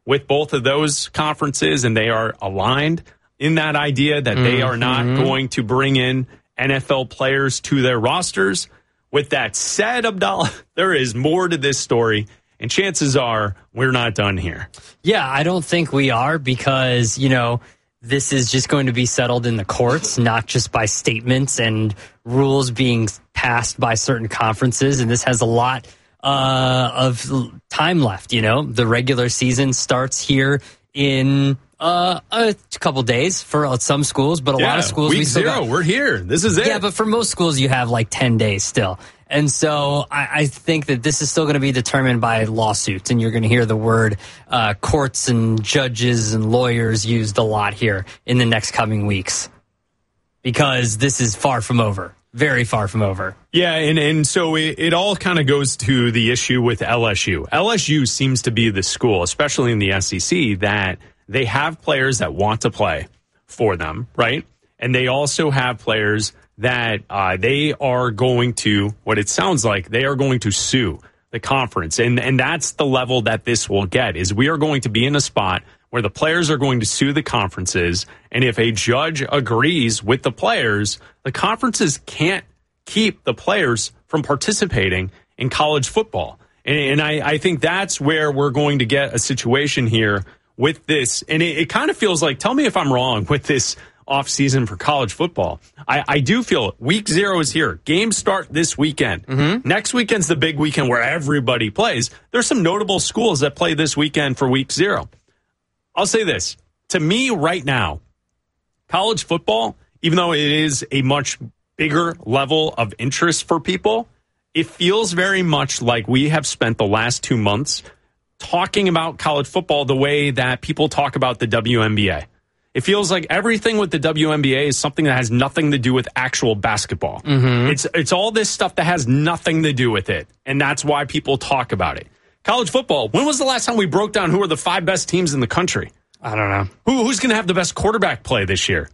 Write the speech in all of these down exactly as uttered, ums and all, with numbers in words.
with both of those conferences, and they are aligned in that idea that mm-hmm. they are not going to bring in N F L players to their rosters. With that said, Abdallah, there is more to this story, and chances are we're not done here. Yeah, I don't think we are because, you know, this is just going to be settled in the courts, not just by statements and rules being passed by certain conferences. And this has a lot uh, of time left, you know. The regular season starts here in uh, a couple days for some schools, but a yeah, lot of schools... Week we still zero, got, we're here. This is it. Yeah, but for most schools, you have like ten days still. And so I, I think that this is still going to be determined by lawsuits, and you're going to hear the word uh, courts and judges and lawyers used a lot here in the next coming weeks because this is far from over, very far from over. Yeah, and, and so it, it all kind of goes to the issue with L S U. L S U seems to be the school, especially in the S E C, that they have players that want to play for them, right? And they also have players that uh, they are going to, what it sounds like, they are going to sue the conference. And and that's the level that this will get, is we are going to be in a spot where the players are going to sue the conferences. And if a judge agrees with the players, the conferences can't keep the players from participating in college football. And, and I, I think that's where we're going to get a situation here with this. And it, it kind of feels like, tell me if I'm wrong with this offseason for college football. I, I do feel week zero is here. Games start this weekend. Mm-hmm. Next weekend's the big weekend where everybody plays. There's some notable schools that play this weekend for week zero. I'll say this. To me right now, college football, even though it is a much bigger level of interest for people, it feels very much like we have spent the last two months talking about college football the way that people talk about the W N B A. It feels like everything with the W N B A is something that has nothing to do with actual basketball. Mm-hmm. It's it's all this stuff that has nothing to do with it, and that's why people talk about it. College football, when was the last time we broke down who are the five best teams in the country? I don't know. Who Who's going to have the best quarterback play this year?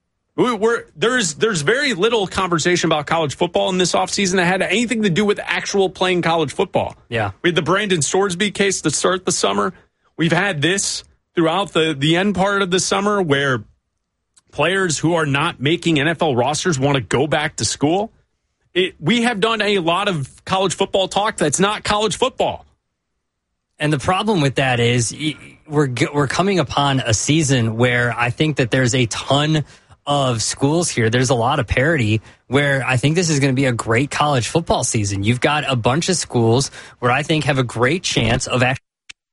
We're, there's there's very little conversation about college football in this offseason that had anything to do with actual playing college football. Yeah. We had the Brandon Sorsby case to start the summer. We've had this throughout the, the end part of the summer where players who are not making N F L rosters want to go back to school. It, we have done a lot of college football talk that's not college football. And the problem with that is we're we're coming upon a season where I think that there's a ton of schools here. There's a lot of parity where I think this is going to be a great college football season. You've got a bunch of schools where I think have a great chance of actually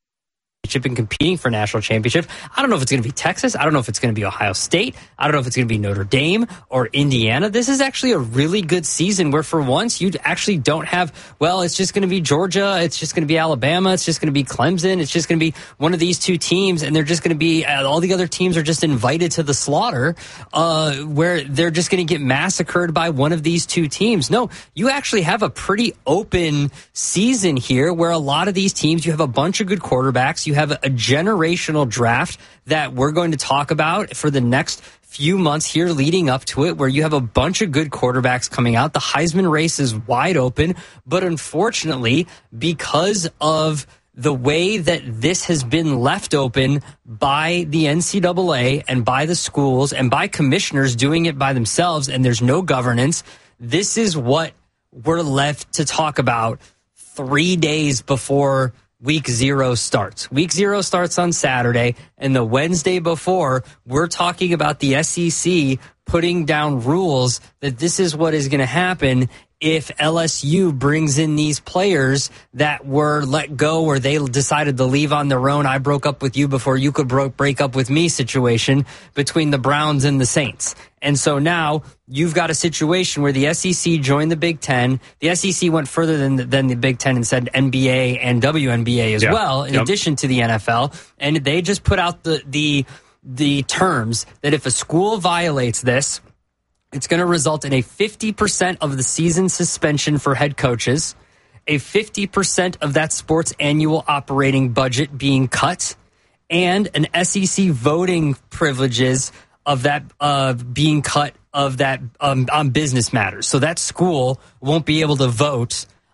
and competing for national championship. I don't know if it's going to be Texas. I don't know if it's going to be Ohio State. I don't know if it's going to be Notre Dame or Indiana. This is actually a really good season where for once you actually don't have, well, it's just going to be Georgia. It's just going to be Alabama. It's just going to be Clemson. It's just going to be one of these two teams. And they're just going to be, uh, all the other teams are just invited to the slaughter uh, where they're just going to get massacred by one of these two teams. No, you actually have a pretty open season here where a lot of these teams, you have a bunch of good quarterbacks. You have a generational draft that we're going to talk about for the next few months here leading up to it, where you have a bunch of good quarterbacks coming out. The Heisman race is wide open, but unfortunately, because of the way that this has been left open by the N C double A and by the schools and by commissioners doing it by themselves, and there's no governance, this is what we're left to talk about three days before Week zero starts. Week zero starts on Saturday, and the Wednesday before, we're talking about the S E C putting down rules that this is what is going to happen if L S U brings in these players that were let go or they decided to leave on their own. I broke up with you before you could bro- break up with me situation between the Browns and the Saints. And so now you've got a situation where the S E C joined the Big Ten. The S E C went further than the, than the Big Ten and said N B A and W N B A as yeah. well, in yep. addition to the N F L. And they just put out the the the terms that if a school violates this, it's going to result in a fifty percent of the season suspension for head coaches, a fifty percent of that sport's annual operating budget being cut, and an S E C voting privileges of that uh, being cut of that um, on business matters. So that school won't be able to vote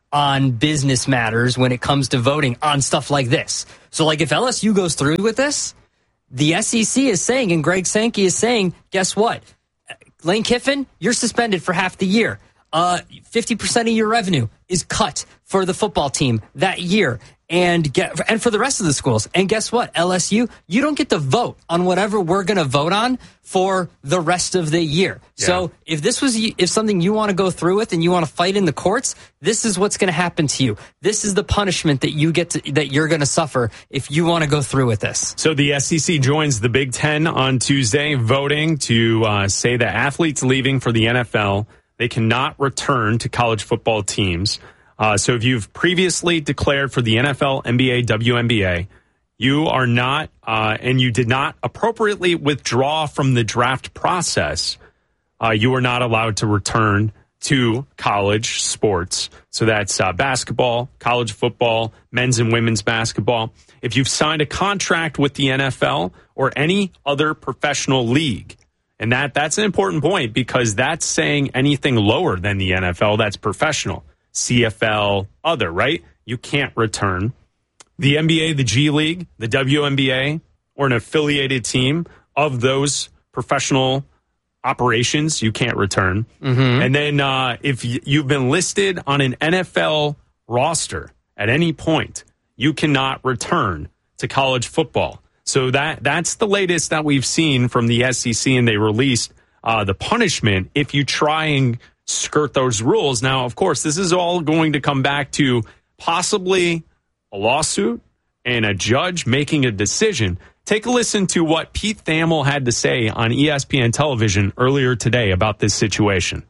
on business matters when it comes to voting on stuff like this. So, like, if L S U goes through with this, the S E C is saying, and Greg Sankey is saying, guess what? Lane Kiffin, you're suspended for half the year. Uh, fifty percent of your revenue is cut for the football team that year. And get and for the rest of the schools. And guess what? L S U, you don't get to vote on whatever we're going to vote on for the rest of the year. Yeah. So if this was if something you want to go through with and you want to fight in the courts, this is what's going to happen to you. This is the punishment that you get to, that you're going to suffer if you want to go through with this. So the S E C joins the Big Ten on Tuesday, voting to uh, say that athletes leaving for the N F L, they cannot return to college football teams. Uh, so if you've previously declared for the N F L, N B A, W N B A, you are not, uh, and you did not appropriately withdraw from the draft process, uh, you are not allowed to return to college sports. So that's uh, basketball, college football, men's and women's basketball. If you've signed a contract with the N F L or any other professional league, and that that's an important point because that's saying anything lower than the N F L that's professional. C F L, other, right? You can't return. The N B A, the G League, the W N B A, or an affiliated team of those professional operations, you can't return. Mm-hmm. And then uh, if you've been listed on an N F L roster at any point, you cannot return to college football. So that that's the latest that we've seen from the S E C, and they released uh, the punishment if you try and skirt those rules. Now, of course, this is all going to come back to possibly a lawsuit and a judge making a decision. Take a listen to what Pete Thamel had to say on E S P N television earlier today about this situation.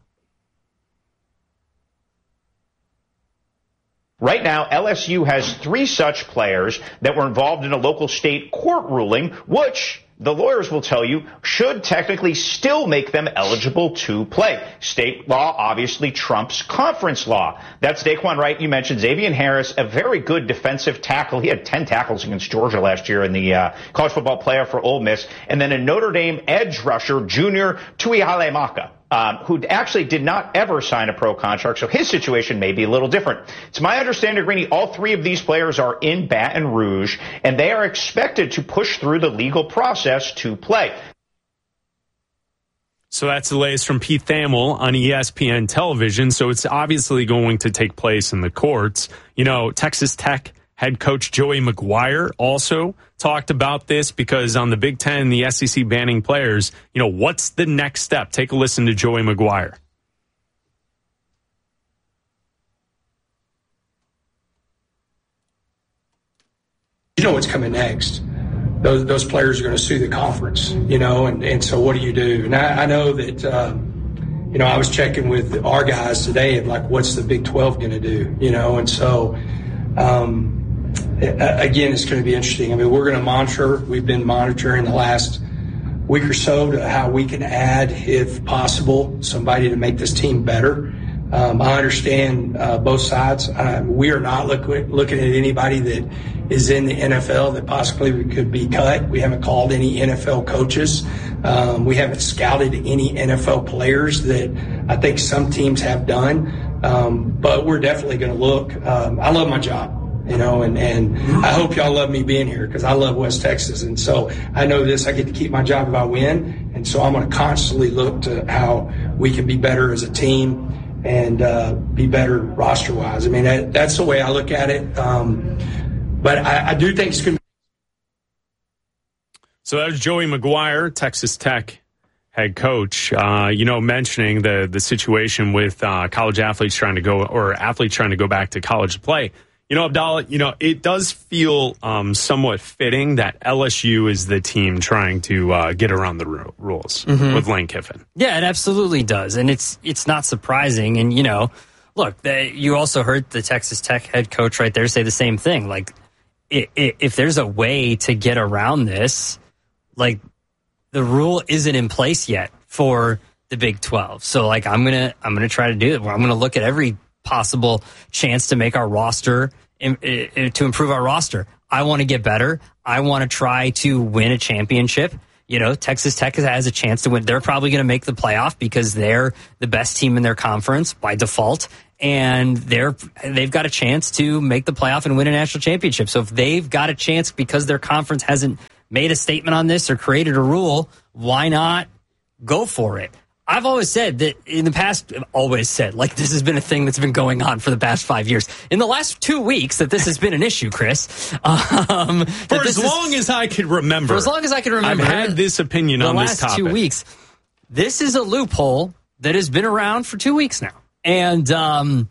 Right now, L S U has three such players that were involved in a local state court ruling, which the lawyers will tell you should technically still make them eligible to play. State law obviously trumps conference law. That's Daquan Wright. You mentioned Xavier Harris, a very good defensive tackle. He had ten tackles against Georgia last year in the uh, college football player for Ole Miss. And then a Notre Dame edge rusher, Junior Tuihalemaka. Um, who actually did not ever sign a pro contract, so his situation may be a little different. It's my understanding, Greeny, all three of these players are in Baton Rouge, and they are expected to push through the legal process to play. So that's the latest from Pete Thamel on E S P N television, so it's obviously going to take place in the courts. You know, Texas Tech head coach Joey McGuire also talked about this because on the Big Ten, the S E C banning players, you know, what's the next step? Take a listen to Joey McGuire. You know what's coming next. Those those players are going to sue the conference, you know, and, and so what do you do? And I, I know that, um, you know, I was checking with our guys today and like, what's the Big twelve going to do, you know, and so, um, again, it's going to be interesting. I mean, we're going to monitor. We've been monitoring the last week or so to how we can add, if possible, somebody to make this team better. Um, I understand uh, both sides. Uh, we are not look, looking at anybody that is in the N F L that possibly could be cut. We haven't called any N F L coaches. Um, we haven't scouted any N F L players that I think some teams have done. Um, but we're definitely going to look. Um, I love my job. You know, and, and I hope y'all love me being here because I love West Texas. And so I know this, I get to keep my job if I win. And so I'm going to constantly look to how we can be better as a team and uh, be better roster-wise. I mean, that, that's the way I look at it. Um, but I, I do think it's going to be. So that was Joey McGuire, Texas Tech head coach, uh, you know, mentioning the, the situation with uh, college athletes trying to go or athletes trying to go back to college to play. You know, Abdallah, you know, it does feel um, somewhat fitting that L S U is the team trying to uh, get around the ru- rules mm-hmm. with Lane Kiffin. Yeah, it absolutely does. And it's it's not surprising. And, you know, look, they, you also heard the Texas Tech head coach right there say the same thing. Like, it, it, if there's a way to get around this, like, the rule isn't in place yet for the Big twelve. So, like, I'm going to I'm gonna try to do it. I'm going to look at every possible chance to make our roster, to improve our roster. I want to get better. I want to try to win a championship. You know, Texas Tech has a chance to win. They're probably going to make the playoff because they're the best team in their conference by default. and they're they've got a chance to make the playoff and win a national championship. So if they've got a chance because their conference hasn't made a statement on this or created a rule, why not go for it? I've always said that in the past, always said, like this has been a thing that's been going on for the past five years. In the last two weeks that this has been an issue, Chris. Um, for as long is, as I could remember. For as long as I can remember. I've had this opinion on this topic. The last two weeks. This is a loophole that has been around for two weeks now. And um,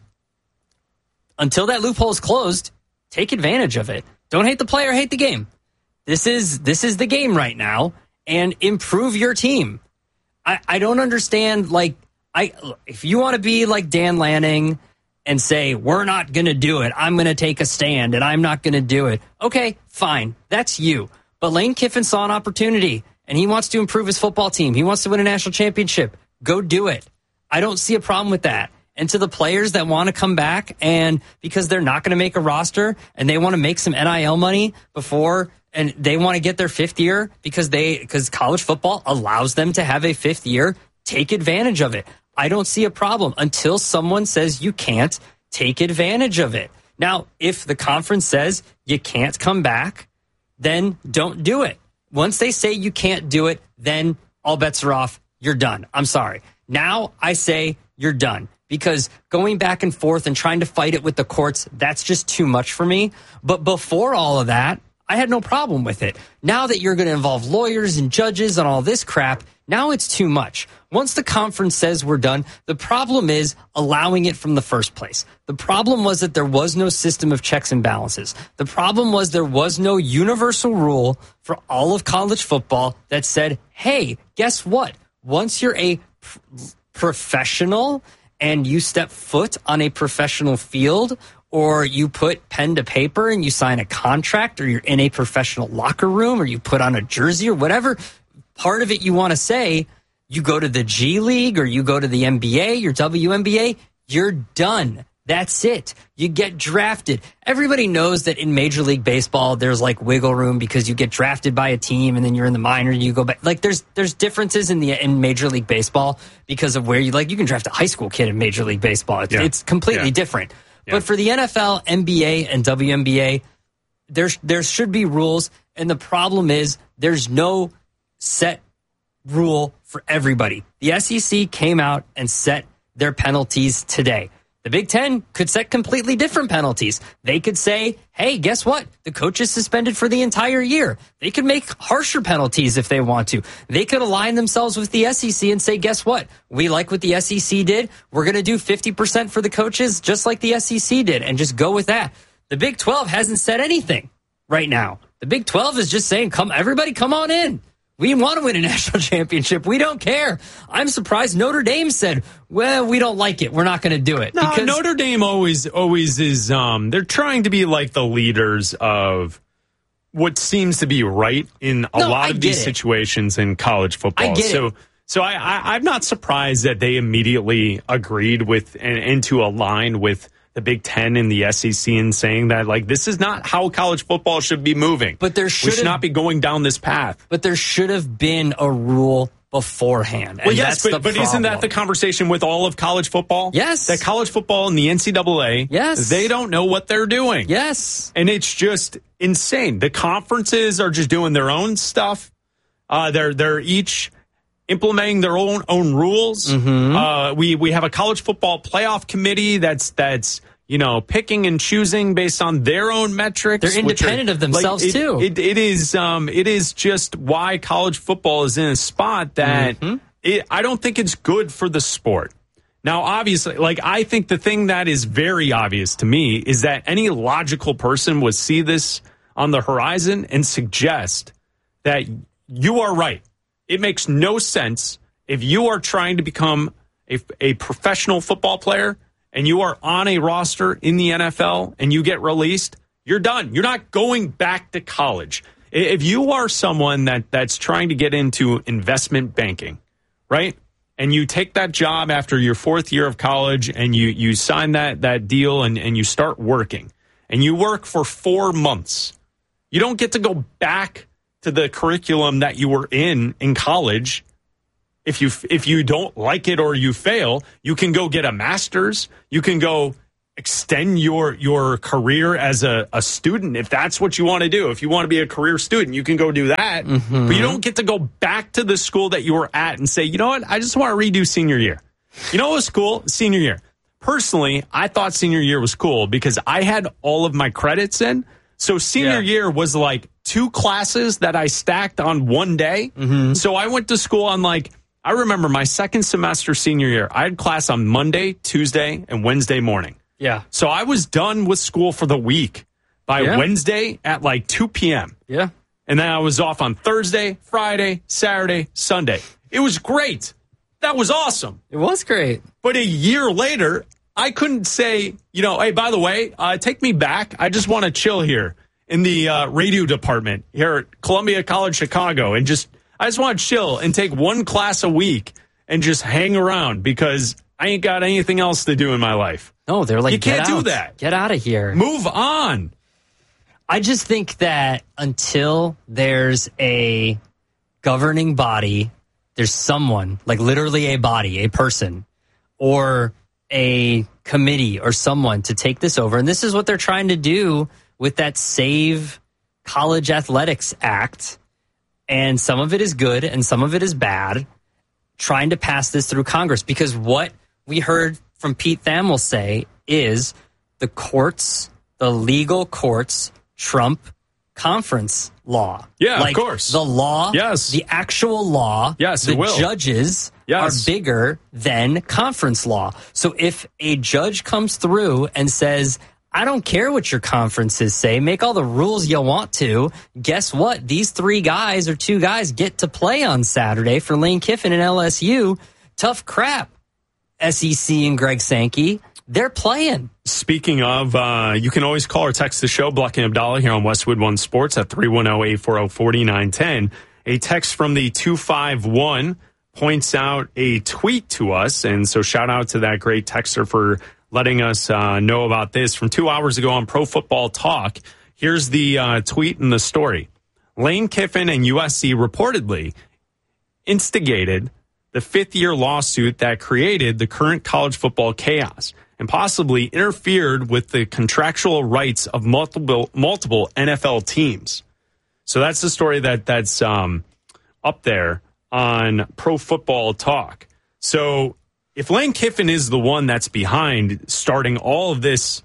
until that loophole is closed, take advantage of it. Don't hate the player, hate the game. This is this is the game right now, and improve your team. I, I don't understand, like, I if you want to be like Dan Lanning and say, we're not going to do it, I'm going to take a stand, and I'm not going to do it. Okay, fine. That's you. But Lane Kiffin saw an opportunity, and he wants to improve his football team. He wants to win a national championship. Go do it. I don't see a problem with that. And to the players that want to come back, and because they're not going to make a roster, and they want to make some N I L money before, and they want to get their fifth year because they because college football allows them to have a fifth year, take advantage of it. I don't see a problem until someone says you can't. Take advantage of it. Now, if the conference says you can't come back, then don't do it. Once they say you can't do it, then all bets are off. You're done. I'm sorry. Now I say you're done. Because going back and forth and trying to fight it with the courts, that's just too much for me. But before all of that, I had no problem with it. Now that you're going to involve lawyers and judges and all this crap, now it's too much. Once the conference says we're done, the problem is allowing it from the first place. The problem was that there was no system of checks and balances. The problem was there was no universal rule for all of college football that said, hey, guess what? Once you're a pr- professional and you step foot on a professional field, or you put pen to paper and you sign a contract, or you're in a professional locker room, or you put on a jersey, or whatever part of it you want to say, you go to the G League or you go to the N B A, your W N B A, you're done. That's it. You get drafted. Everybody knows that in Major League Baseball, there's like wiggle room because you get drafted by a team and then you're in the minor and you go back. Like there's there's differences in the in Major League Baseball because of where you like you can draft a high school kid in Major League Baseball. It's, yeah. it's completely yeah. different. Yeah. But for the N F L, N B A, and W N B A, there there should be rules. And the problem is there's no set rule for everybody. The S E C came out and set their penalties today. The Big Ten could set completely different penalties. They could say, hey, guess what? The coach is suspended for the entire year. They could make harsher penalties if they want to. They could align themselves with the S E C and say, guess what? We like what the S E C did. We're going to do fifty percent for the coaches, just like the S E C did, and just go with that. The Big twelve hasn't said anything right now. The Big twelve is just saying, come, everybody come on in. We want to win a national championship. We don't care. I'm surprised Notre Dame said, well, we don't like it. We're not going to do it. No, because Notre Dame always always is, um, they're trying to be like the leaders of what seems to be right in a no, lot I of these it. situations in college football. I get so it. so I, I, I'm not surprised that they immediately agreed with and, and to align with the Big Ten and the S E C in saying that, like, this is not how college football should be moving. But there should, we should not be going down this path. But there should have been a rule beforehand. Well, yes, but, but isn't that the conversation with all of college football? Yes. That college football and the N C double A, yes. they don't know what they're doing. Yes. And it's just insane. The conferences are just doing their own stuff. Uh, they're they're each implementing their own own rules. Mm-hmm. Uh, we we have a college football playoff committee that's that's you know picking and choosing based on their own metrics. They're independent are, of themselves like, it, too. It, it is um it is just why college football is in a spot that mm-hmm. it, I don't think it's good for the sport. Now, obviously, like I think the thing that is very obvious to me is that any logical person would see this on the horizon and suggest that you are right. It makes no sense if you are trying to become a, a professional football player and you are on a roster in the N F L and you get released, you're done. You're not going back to college. If you are someone that, that's trying to get into investment banking, right, and you take that job after your fourth year of college and you, you sign that, that deal and, and you start working, and you work for four months, you don't get to go back to the curriculum that you were in in college If you if you don't like it or you fail, you can go get a master's. You can go extend your your career as a, a student if that's what you want to do. If you want to be a career student, you can go do that. Mm-hmm. But you don't get to go back to the school that you were at and say, you know what, I just want to redo senior year. You know what was cool? Senior year. Personally, I thought senior year was cool because I had all of my credits in. So senior yeah. year was like two classes that I stacked on one day. Mm-hmm. So I went to school on like, I remember my second semester senior year, I had class on Monday, Tuesday, and Wednesday morning. Yeah. So I was done with school for the week by yeah. Wednesday at like two p.m. Yeah. And then I was off on Thursday, Friday, Saturday, Sunday. It was great. That was awesome. It was great. But a year later, I couldn't say, you know, hey, by the way, uh, take me back. I just want to chill here in the uh, radio department here at Columbia College Chicago and just, I just want to chill and take one class a week and just hang around because I ain't got anything else to do in my life. No, they're like, you can't get out. do that. Get out of here. Move on. I just think that until there's a governing body, there's someone, like literally a body, a person, or a committee or someone to take this over. And this is what they're trying to do with that Save College Athletics Act. And some of it is good and some of it is bad, trying to pass this through Congress. Because what we heard from Pete Thamel say is the courts, the legal courts, trump conference law. Yeah, like of course. The law, yes. the actual law, yes, the it will. judges yes. are bigger than conference law. So if a judge comes through and says, I don't care what your conferences say, make all the rules you want to, guess what? These three guys or two guys get to play on Saturday for Lane Kiffin and L S U. Tough crap, S E C and Greg Sankey. They're playing. Speaking of, uh, you can always call or text the show, Bleck and Abdallah here on Westwood One Sports at three one zero, eight four zero, four nine one zero. A text from the two five one points out a tweet to us, and so shout out to that great texter for letting us uh, know about this from two hours ago on Pro Football Talk. Here's the uh, tweet and the story. Lane Kiffin and U S C reportedly instigated the fifth-year lawsuit that created the current college football chaos and possibly interfered with the contractual rights of multiple multiple N F L teams. So that's the story that that's um, up there on Pro Football Talk. So if Lane Kiffin is the one that's behind starting all of this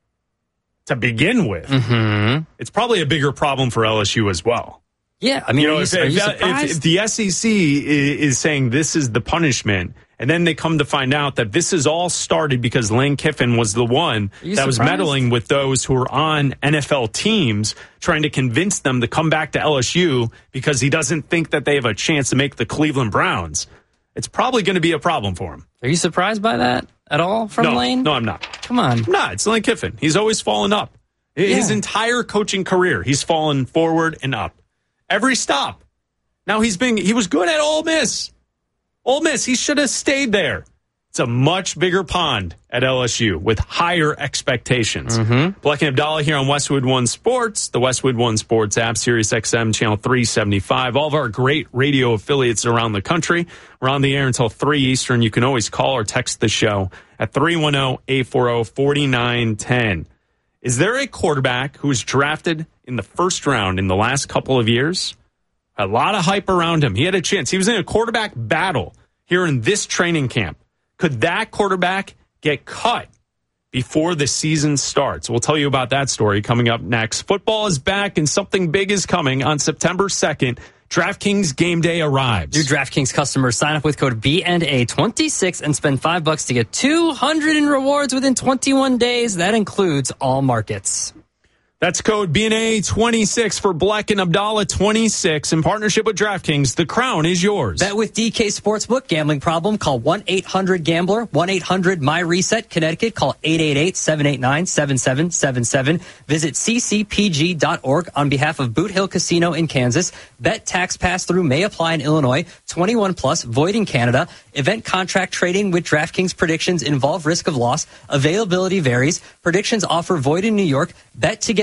to begin with, mm-hmm. it's probably a bigger problem for L S U as well. Yeah, I mean, you know, are you, if, are you if, if, if the S E C is saying this is the punishment, and then they come to find out that this is all started because Lane Kiffin was the one that surprised? was meddling with those who are on N F L teams, trying to convince them to come back to L S U because he doesn't think that they have a chance to make the Cleveland Browns. It's probably going to be a problem for him. Are you surprised by that at all from no, Lane? No, I'm not. Come on. I'm not. It's Lane Kiffin. He's always fallen up. His yeah. entire coaching career, he's fallen forward and up. Every stop. Now he's been, he was good at Ole Miss. Ole Miss, he should have stayed there. It's a much bigger pond at L S U with higher expectations. Mm-hmm. Bleck and Abdallah here on Westwood One Sports, the Westwood One Sports app, Sirius X M, channel three seventy-five. All of our great radio affiliates around the country. We're on the air until three Eastern. You can always call or text the show at three one zero, eight four zero, four nine one zero. Is there a quarterback who was drafted in the first round in the last couple of years? A lot of hype around him. He had a chance. He was in a quarterback battle here in this training camp. Could that quarterback get cut before the season starts? We'll tell you about that story coming up next. Football is back and something big is coming on September second. DraftKings Game Day arrives. New DraftKings customers sign up with code B N A twenty-six and spend five bucks to get two hundred in rewards within twenty-one days. That includes all markets. That's code B N A twenty-six for Bleck and Abdallah twenty-six in partnership with DraftKings. The crown is yours. Bet with D K Sportsbook. Gambling problem? Call one eight hundred gambler. one eight hundred my reset. Connecticut. Call eight eight eight, seven eight nine, seven seven seven seven. Visit c c p g dot org on behalf of Boot Hill Casino in Kansas. Bet tax pass-through may apply in Illinois. twenty-one plus. Void in Canada. Event contract trading with DraftKings predictions involve risk of loss. Availability varies. Predictions offer void in New York. Bet to get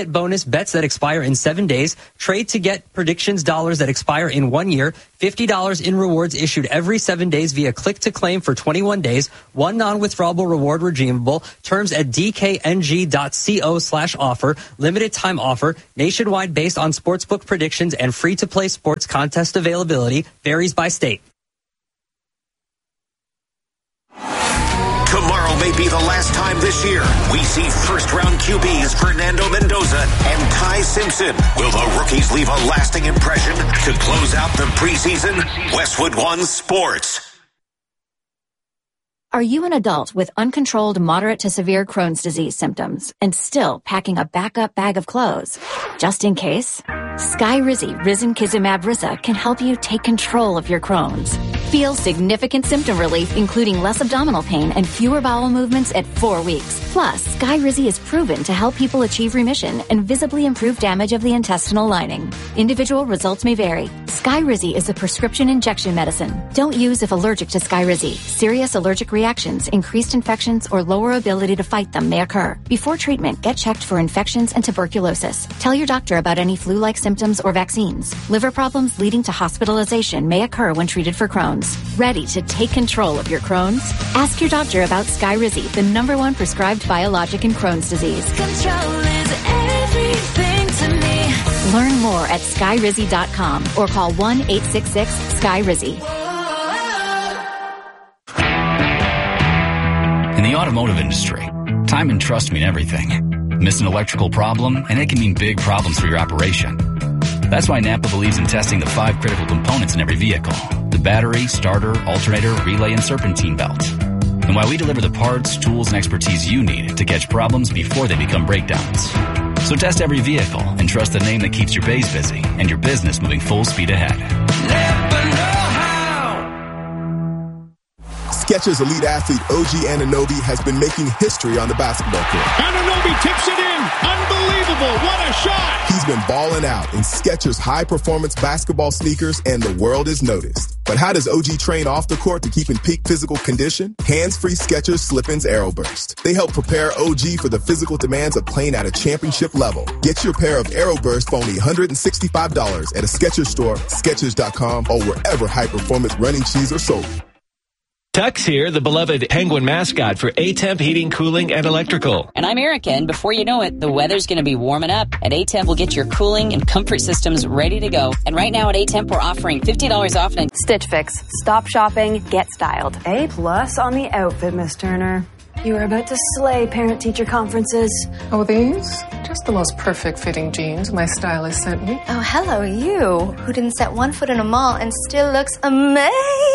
get bonus bets that expire in seven days, trade to get predictions dollars that expire in one year, fifty dollars in rewards issued every seven days via click to claim for twenty-one days, one non-withdrawable reward redeemable, terms at dkng.co slash offer, limited time offer, nationwide based on sportsbook predictions and free to play sports contest availability, varies by state. Tomorrow may be the last time this year we see first-round Q Bs Fernando Mendoza and Ty Simpson. Will the rookies leave a lasting impression to close out the preseason? Westwood One Sports. Are you an adult with uncontrolled moderate to severe Crohn's disease symptoms and still packing a backup bag of clothes? Just in case, Skyrizi Risankizumab Risa can help you take control of your Crohn's. Feel significant symptom relief, including less abdominal pain and fewer bowel movements at four weeks. Plus, Skyrizi is proven to help people achieve remission and visibly improve damage of the intestinal lining. Individual results may vary. Skyrizi is a prescription injection medicine. Don't use if allergic to Skyrizi. Serious allergic reactions, increased infections, or lower ability to fight them may occur. Before treatment, get checked for infections and tuberculosis. Tell your doctor about any flu-like symptoms or vaccines. Liver problems leading to hospitalization may occur when treated for Crohn's. Ready to take control of your Crohn's? Ask your doctor about Skyrizi, the number one prescribed biologic in Crohn's disease. Control is everything to me. Learn more at skyrizi dot com or call one eight six six Sky Rizi. In the automotive industry, time and trust mean everything. Miss an electrical problem, and it can mean big problems for your operation. That's why Napa believes in testing the five critical components in every vehicle: the battery, starter, alternator, relay, and serpentine belt. And why we deliver the parts, tools, and expertise you need to catch problems before they become breakdowns. So test every vehicle and trust the name that keeps your bays busy and your business moving full speed ahead. Napa know-how. Skechers elite athlete O G Anunoby has been making history on the basketball court. Anunoby tips it in. Unbelievable. What a shot. He's been balling out in Skechers high-performance basketball sneakers, and the world is noticed. But how does O G train off the court to keep in peak physical condition? Hands-free Skechers Slip-ins Aeroburst. They help prepare O G for the physical demands of playing at a championship level. Get your pair of Aeroburst for only one hundred sixty-five dollars at a Skechers store, Skechers dot com, or wherever high-performance running shoes are sold. Tux here, the beloved Penguin mascot for A-Temp Heating, Cooling, and Electrical. And I'm Erica, and before you know it, the weather's going to be warming up. At A-Temp, we'll get your cooling and comfort systems ready to go. And right now at A-Temp, we're offering fifty dollars off. And Stitch Fix. Stop shopping, get styled. A plus on the outfit, Miss Turner. You are about to slay parent-teacher conferences. Oh, these? Just the most perfect fitting jeans my stylist sent me. Oh, hello, you, who didn't set one foot in a mall and still looks amazing.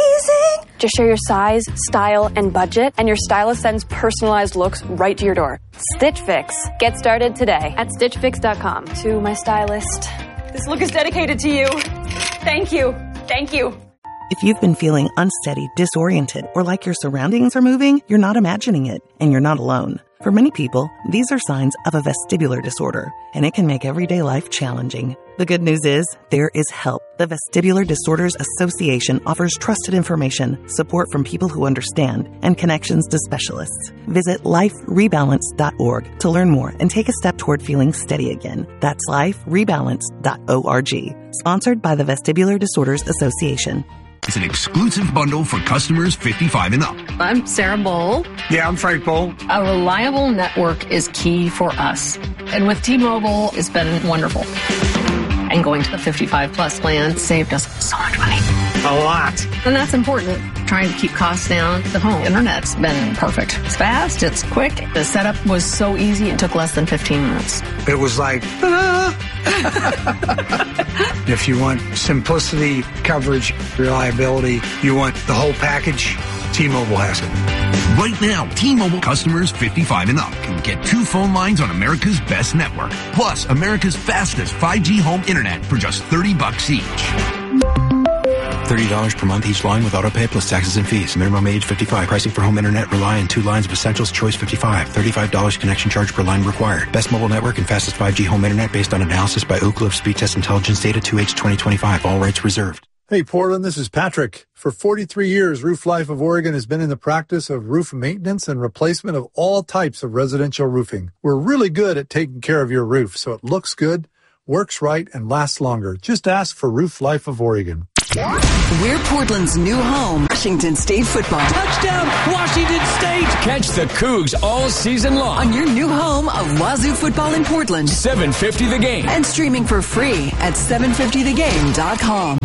Just share your size, style, and budget, and your stylist sends personalized looks right to your door. Stitch Fix. Get started today at stitch fix dot com. To my stylist, this look is dedicated to you. Thank you. Thank you. If you've been feeling unsteady, disoriented, or like your surroundings are moving, you're not imagining it, and you're not alone. For many people, these are signs of a vestibular disorder, and it can make everyday life challenging. The good news is, there is help. The Vestibular Disorders Association offers trusted information, support from people who understand, and connections to specialists. Visit life rebalance dot org to learn more and take a step toward feeling steady again. That's life rebalance dot org. Sponsored by the Vestibular Disorders Association. It's an exclusive bundle for customers fifty-five and up. I'm Sarah Bowl. Yeah, I'm Frank Bowl. A reliable network is key for us. And with T-Mobile, it's been wonderful. And going to the fifty-five plus plan saved us so much money. A lot. And that's important. Trying to keep costs down. The home internet's been perfect. It's fast, it's quick. The setup was so easy, it took less than fifteen minutes. It was like, ah. If you want simplicity, coverage, reliability, you want the whole package, T-Mobile has it. Right now, T-Mobile customers fifty-five and up can get two phone lines on America's best network, plus America's fastest five G home internet for just thirty bucks each. thirty dollars per month each line with autopay plus taxes and fees. Minimum age fifty-five. Pricing for home internet rely on two lines of Essentials Choice fifty-five. thirty-five dollars connection charge per line required. Best mobile network and fastest five G home internet based on analysis by Ookla of Speed Test Intelligence Data two H twenty twenty-five. All rights reserved. Hey, Portland, this is Patrick. For forty-three years, Roof Life of Oregon has been in the practice of roof maintenance and replacement of all types of residential roofing. We're really good at taking care of your roof so it looks good, works right, and lasts longer. Just ask for Roof Life of Oregon. We're Portland's new home, Washington State football. Touchdown, Washington State! Catch the Cougs all season long on your new home of Wazoo football in Portland. seven fifty The Game. And streaming for free at seven fifty the game dot com.